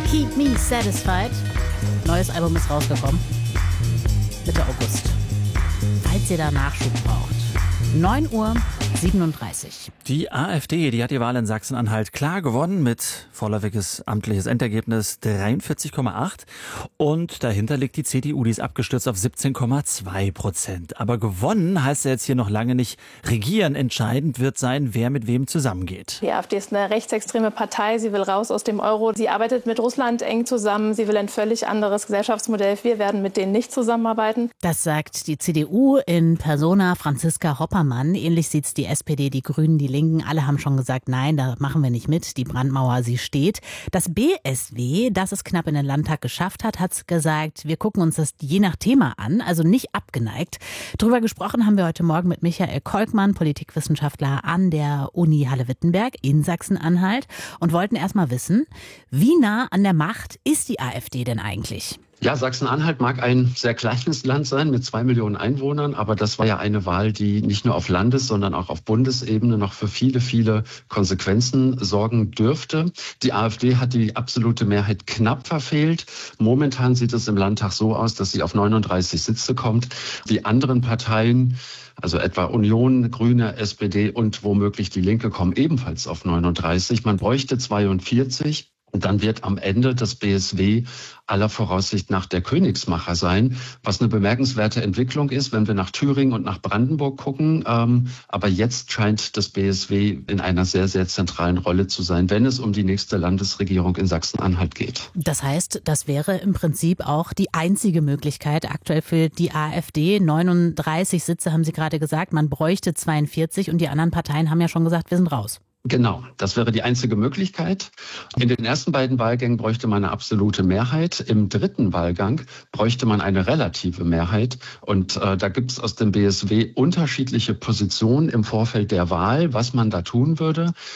Keep Me Satisfied. Neues Album ist rausgekommen. Mitte August. Falls ihr da Nachschub braucht. 9:37 Uhr. Die AfD, die hat die Wahl in Sachsen-Anhalt klar gewonnen mit vorläufiges amtliches Endergebnis 43,8. Und dahinter liegt die CDU, die ist abgestürzt auf 17,2%. Aber gewonnen heißt ja jetzt hier noch lange nicht regieren. Entscheidend wird sein, wer mit wem zusammengeht. Die AfD ist eine rechtsextreme Partei. Sie will raus aus dem Euro. Sie arbeitet mit Russland eng zusammen. Sie will ein völlig anderes Gesellschaftsmodell. Wir werden mit denen nicht zusammenarbeiten. Das sagt die CDU in Persona Franziska Hoppermann. Ähnlich sieht's die SPD, die Grünen, die Linken. Alle haben schon gesagt, nein, da machen wir nicht mit. Die Brandmauer, sie steht. Das BSW, das es knapp in den Landtag geschafft hat, hat's gesagt, wir gucken uns das je nach Thema an, also nicht abgeneigt. Drüber gesprochen haben wir heute Morgen mit Michael Kolkmann, Politikwissenschaftler an der Uni Halle-Wittenberg in Sachsen-Anhalt und wollten erst mal wissen, wie nah an der Macht ist die AfD denn eigentlich? Ja, Sachsen-Anhalt mag ein sehr kleines Land sein mit 2 Millionen Einwohnern, aber das war ja eine Wahl, die nicht nur auf Landes-, sondern auch auf Bundesebene noch für viele, viele Konsequenzen sorgen dürfte. Die AfD hat die absolute Mehrheit knapp verfehlt. Momentan sieht es im Landtag so aus, dass sie auf 39 Sitze kommt. Die anderen Parteien, also etwa Union, Grüne, SPD und womöglich die Linke, kommen ebenfalls auf 39. Man bräuchte 42. Und dann wird am Ende das BSW aller Voraussicht nach der Königsmacher sein, was eine bemerkenswerte Entwicklung ist, wenn wir nach Thüringen und nach Brandenburg gucken. Aber jetzt scheint das BSW in einer sehr, sehr zentralen Rolle zu sein, wenn es um die nächste Landesregierung in Sachsen-Anhalt geht. Das heißt, das wäre im Prinzip auch die einzige Möglichkeit aktuell für die AfD. 39 Sitze haben Sie gerade gesagt, man bräuchte 42 und die anderen Parteien haben ja schon gesagt, wir sind raus. Genau, das wäre die einzige Möglichkeit. In den ersten beiden Wahlgängen bräuchte man eine absolute Mehrheit. Im dritten Wahlgang bräuchte man eine relative Mehrheit. Und da gibt es aus dem BSW unterschiedliche Positionen im Vorfeld der Wahl, was man da tun würde.